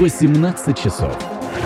18 часов.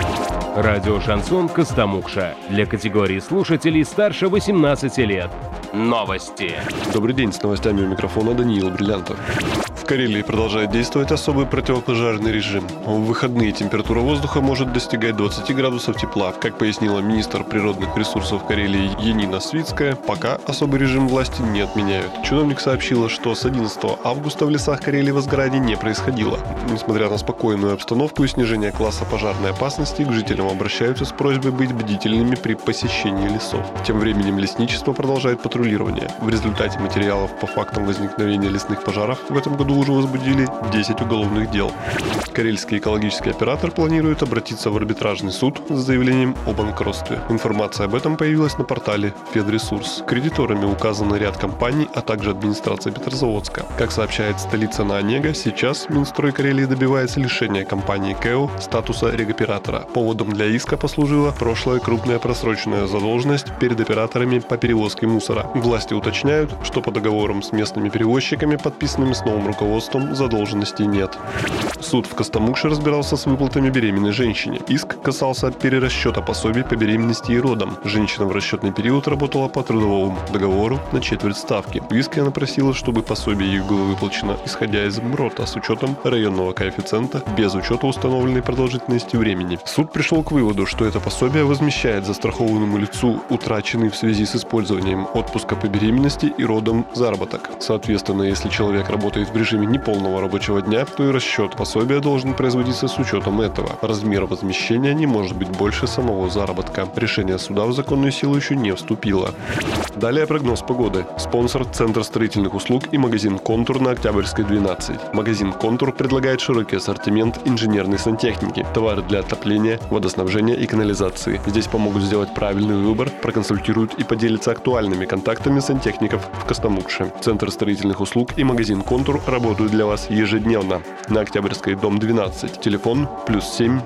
Радио «Шансон» Костомукша. Для категории слушателей старше 18 лет. Новости. Добрый день, с новостями у микрофона Даниил Бриллиантов. В Карелии продолжает действовать особый противопожарный режим. В выходные температура воздуха может достигать 20 градусов тепла. Как пояснила министр природных ресурсов Карелии Янина Свицкая, пока особый режим власти не отменяют. Чиновник сообщила, что с 11 августа в лесах Карелии возгорания не происходило. Несмотря на спокойную обстановку и снижение класса пожарной опасности, к жителям обращаются с просьбой быть бдительными при посещении лесов. Тем временем лесничество продолжает патрулирование. В результате материалов по фактам возникновения лесных пожаров в этом году уже возбудили 10 уголовных дел. Карельский экологический оператор планирует обратиться в арбитражный суд с заявлением о банкротстве. Информация об этом появилась на портале Федресурс. Кредиторами указан ряд компаний, а также администрация Петрозаводска. Как сообщает столица на Онега, сейчас Минстрой Карелии добивается лишения компании КЭО статуса регоператора. Поводом для иска послужила прошлая крупная просроченная задолженность перед операторами по перевозке мусора. Власти уточняют, что по договорам с местными перевозчиками, подписанными с новым руководством, задолженностей нет. Суд в Костомукше разбирался с выплатами беременной женщине. Иск касался перерасчета пособий по беременности и родам. Женщина в расчетный период работала по трудовому договору на четверть ставки. В иске она просила, чтобы пособие ей было выплачено исходя из МРОТа с учетом районного коэффициента, без учета установленной продолжительности времени. Суд пришел к выводу, что это пособие возмещает застрахованному лицу утраченный в связи с использованием отпуска по беременности и родам заработок. Соответственно, если человек работает в режиме неполного рабочего дня, то и расчет пособия должен производиться с учетом этого. Размер возмещения не может быть больше самого заработка. Решение суда в законную силу еще не вступило. Далее прогноз погоды. Спонсор – Центр строительных услуг и магазин «Контур» на Октябрьской, 12. Магазин «Контур» предлагает широкий ассортимент инженерной сантехники, товары для отопления, водоснабжения и канализации. Здесь помогут сделать правильный выбор, проконсультируют и поделятся актуальными контактами сантехников в Костомукше. Центр строительных услуг и магазин «Контур» работают для вас ежедневно. На Октябрьской, дом 12. Телефон +7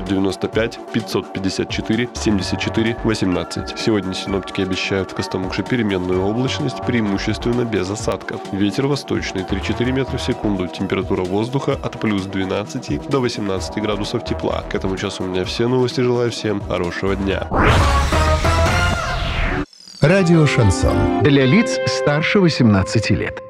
995 554 74 18. Сегодня синоптики обещают в Костомукше переменную облачность, преимущественно без осадков. Ветер восточный 3-4 метра в секунду. Температура воздуха от +12 до 18 градусов тепла. К этому часу у меня все новости. Желаю всем хорошего дня. Радио «Шансон». Для лиц старше 18 лет.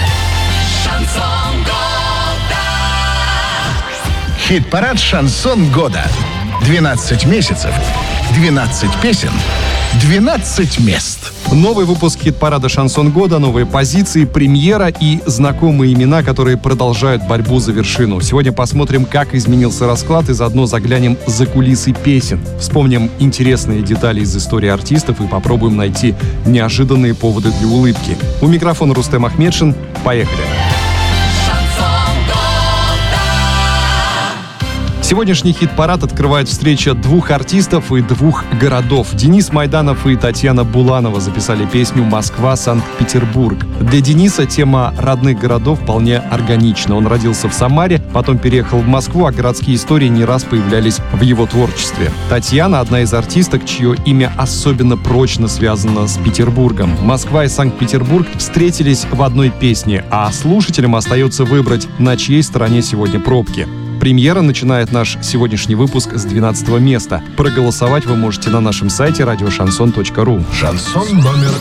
Хит-парад «Шансон года». 12 месяцев, 12 песен, 12 мест. Новый выпуск хит-парада «Шансон года», новые позиции, премьера и знакомые имена, которые продолжают борьбу за вершину. Сегодня посмотрим, как изменился расклад, и заодно заглянем за кулисы песен. Вспомним интересные детали из истории артистов и попробуем найти неожиданные поводы для улыбки. У микрофона Рустем Ахмедшин. Поехали! Сегодняшний хит-парад открывает встреча двух артистов и двух городов. Денис Майданов и Татьяна Буланова записали песню «Москва-Санкт-Петербург». Для Дениса тема родных городов вполне органична. Он родился в Самаре, потом переехал в Москву, а городские истории не раз появлялись в его творчестве. Татьяна — одна из артисток, чье имя особенно прочно связано с Петербургом. Москва и Санкт-Петербург встретились в одной песне, а слушателям остается выбрать, на чьей стороне сегодня пробки. Премьера начинает наш сегодняшний выпуск с 12 места. Проголосовать вы можете на нашем сайте radioshanson.ru. Шансон номер